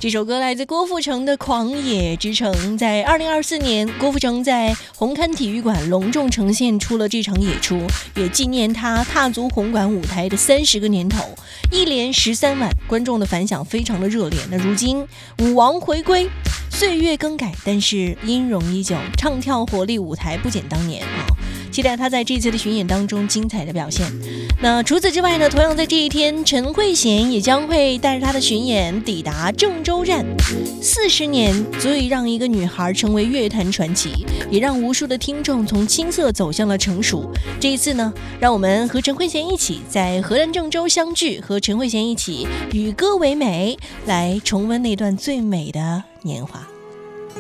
这首歌来自郭富城的《狂野之城》。在2024年，郭富城在红磡体育馆隆重呈现出了这场演出，也纪念他踏足红馆舞台的30个年头。一连13晚，观众的反响非常的热烈。那如今舞王回归，岁月更改，但是音容依旧，唱跳活力，舞台不减当年啊！期待他在这次的巡演当中精彩的表现。那除此之外呢，同样在这一天，陈慧娴也将会带着她的巡演抵达郑州站。40年足以让一个女孩成为乐坛传奇，也让无数的听众从青涩走向了成熟。这一次呢，让我们和陈慧娴一起在荷兰郑州相聚，和陈慧娴一起与歌为美，来重温那段最美的年华。